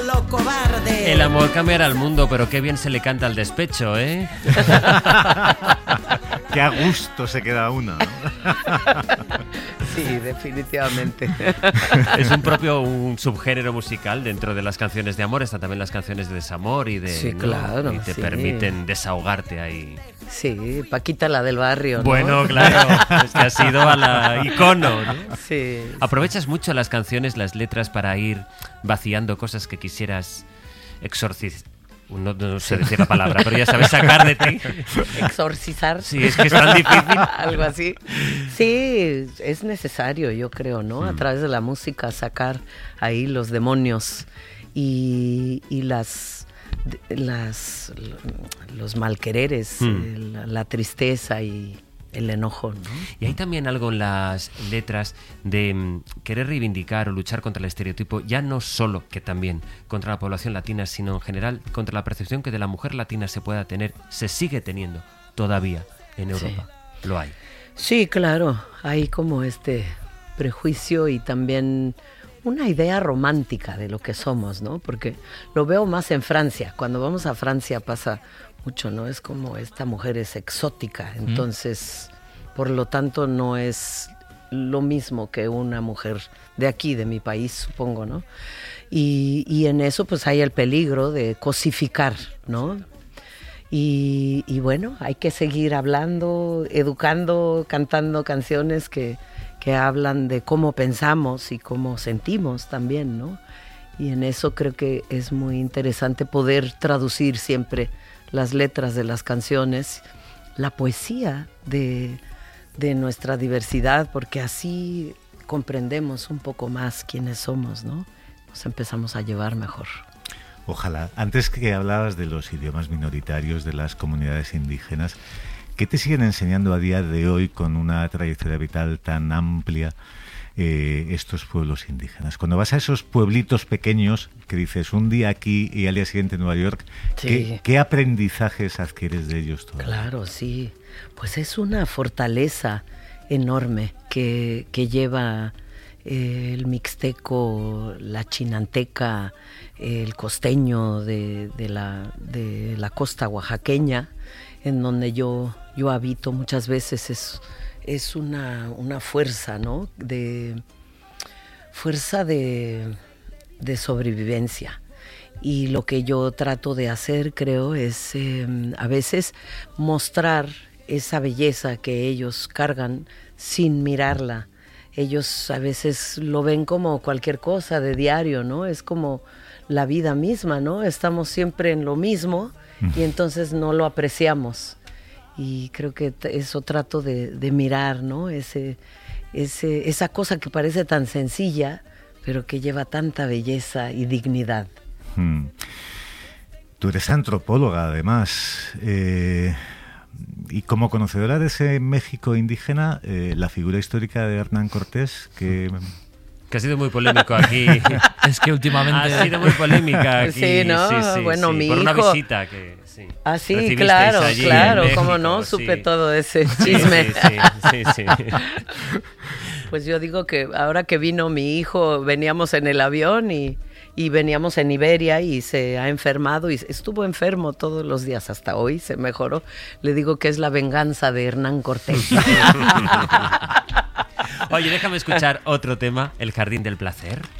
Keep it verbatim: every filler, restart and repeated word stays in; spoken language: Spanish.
lo cobarde. El amor cambiará el mundo, pero qué bien se le canta al despecho, ¿eh? Qué a gusto se queda uno, ¿no? Sí, definitivamente. Es un propio un subgénero musical dentro de las canciones de amor. Están también las canciones de desamor y de... Sí, ¿no? claro, Y te sí. permiten desahogarte ahí. Sí, Paquita la del barrio, ¿no? Bueno, claro, es que has ido a la icono, ¿no? Sí. ¿Aprovechas mucho las canciones, las letras para ir vaciando cosas que quisieras exorcizar? No, no sé decir la palabra, pero ya sabes, sacar de ti. Exorcizar. Sí, es que es tan difícil. Algo así. Sí, es necesario, yo creo, ¿no? A través de la música sacar ahí los demonios y, y las, las los malquereres, Mm. eh, la, la tristeza y el enojo, ¿no? Y hay también algo en las letras de mm, querer reivindicar o luchar contra el estereotipo, ya no solo, que también, contra la población latina, sino en general contra la percepción que de la mujer latina se pueda tener, se sigue teniendo todavía en Europa. Sí. Lo hay. Sí, claro, hay como este prejuicio y también una idea romántica de lo que somos, ¿no? Porque lo veo más en Francia. Cuando vamos a Francia pasa mucho, ¿no? Es como esta mujer es exótica, entonces, mm. por lo tanto, no es lo mismo que una mujer de aquí, de mi país, supongo, ¿no? Y, y en eso, pues, hay el peligro de cosificar, ¿no? Y, y bueno, hay que seguir hablando, educando, cantando canciones que, que hablan de cómo pensamos y cómo sentimos también, ¿no? Y en eso creo que es muy interesante poder traducir siempre las letras de las canciones, la poesía de, de nuestra diversidad, porque así comprendemos un poco más quiénes somos, ¿no? Nos empezamos a llevar mejor. Ojalá. Antes que hablabas de los idiomas minoritarios, de las comunidades indígenas, ¿qué te siguen enseñando a día de hoy con una trayectoria vital tan amplia eh, estos pueblos indígenas? Cuando vas a esos pueblitos pequeños que dices un día aquí y al día siguiente en Nueva York, sí. ¿qué, ¿qué aprendizajes adquieres de ellos todavía? Claro, sí. Pues es una fortaleza enorme que, que lleva eh, el mixteco, la chinanteca, el costeño de, de, la, de la costa oaxaqueña, en donde yo, yo habito muchas veces. Es, es una, una fuerza, ¿no? De, fuerza de, de sobrevivencia. Y lo que yo trato de hacer, creo, es eh, a veces mostrar esa belleza que ellos cargan sin mirarla. Ellos a veces lo ven como cualquier cosa de diario, ¿no? Es como la vida misma, ¿no? Estamos siempre en lo mismo y entonces no lo apreciamos. Y creo que eso trato de, de mirar, ¿no? Ese, ese, esa cosa que parece tan sencilla, pero que lleva tanta belleza y dignidad. Hmm. Tú eres antropóloga, además. Eh, y como conocedora de ese México indígena, eh, la figura histórica de Hernán Cortés, que... Que ha sido muy polémico aquí. Es que últimamente... Ha sido muy polémica aquí. Sí, ¿no? Sí, sí, bueno, sí. mi Por hijo... una visita que... Sí. Ah, sí, Recibisteis claro, allí claro, en México, cómo no, sí. supe todo ese chisme. Sí, sí, sí, sí. Pues yo digo que ahora que vino mi hijo, veníamos en el avión y, y veníamos en Iberia y se ha enfermado y estuvo enfermo todos los días hasta hoy, se mejoró. Le digo que es la venganza de Hernán Cortés. Oye, déjame escuchar otro tema, El Jardín del Placer.